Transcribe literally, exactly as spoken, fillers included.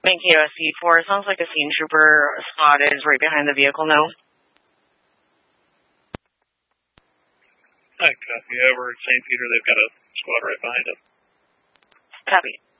Mankato S P four. Sounds like a scene trooper squad is right behind the vehicle now. I copy. Over at Saint Peter, they've got a squad right behind them. Copy.